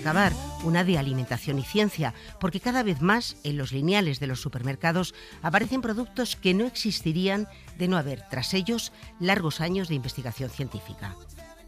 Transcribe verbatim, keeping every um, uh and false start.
acabar, una de alimentación y ciencia, porque cada vez más en los lineales de los supermercados aparecen productos que no existirían de no haber, tras ellos, largos años de investigación científica.